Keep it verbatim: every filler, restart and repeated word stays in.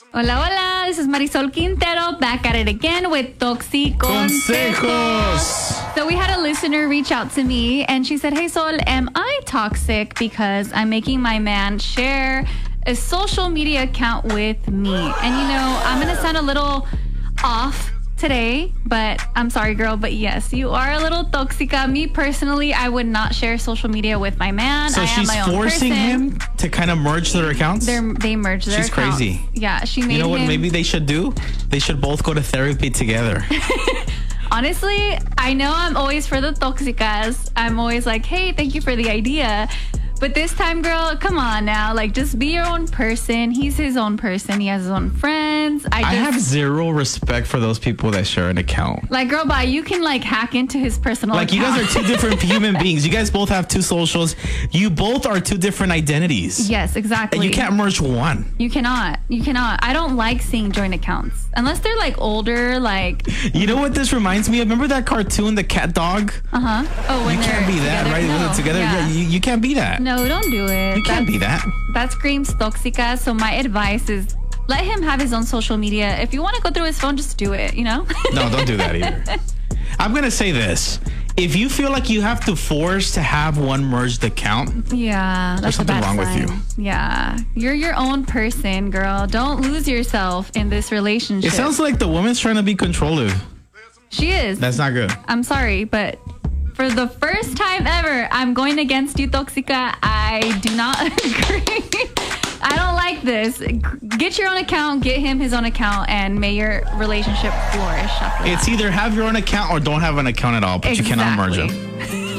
Hola, hola. This is Marisol Quintero back at it again with Toxic Consejos. So we had a listener reach out to me and she said, hey, Sol, am I toxic because I'm making my man share a social media account with me? And, you know, I'm going to sound a little off today, but I'm sorry, girl, but yes, you are a little toxica. Me personally, I would not share social media with my man. So I she's am my own forcing person. him to kind of merge their accounts? They're, they merge their She's accounts. crazy. Yeah, she made You know what him, maybe they should do? They should both go to therapy together. Honestly, I know I'm always for the toxicas. I'm always like, hey, thank you for the idea. But this time, girl, come on now. Like, just be your own person. He's his own person. He has his own friends. I, just, I have zero respect for those people that share an account. Like, girl, bye. You can, like, hack into his personal Like, account. you guys are two different human beings. You guys both have two socials. You both are two different identities. Yes, exactly. And you can't merge one. You cannot. You cannot. I don't like seeing joint accounts. Unless they're, like, older, like... You know what this reminds me of? Remember that cartoon, The Cat Dog? Uh-huh. Oh, when You can't be that, together? right? No. With it together? Yeah. Yeah, you, you can't be that. No, don't do it. You can't That's- be that. That screams toxica. So my advice is let him have his own social media. If you want to go through his phone, just do it, you know? No, don't do that either. I'm going to say this. If you feel like you have to force to have one merged account, Yeah, that's there's a something bad wrong with sign. you. Yeah, you're your own person, girl. Don't lose yourself in this relationship. It sounds like the woman's trying to be controlling. She is. That's not good. I'm sorry, but for the first time ever, I'm going against you, Toxica. I do not agree. I don't like this. Get your own account, get him his own account, and may your relationship flourish after It's that. either have your own account or don't have an account at all, but you cannot merge Exactly. them.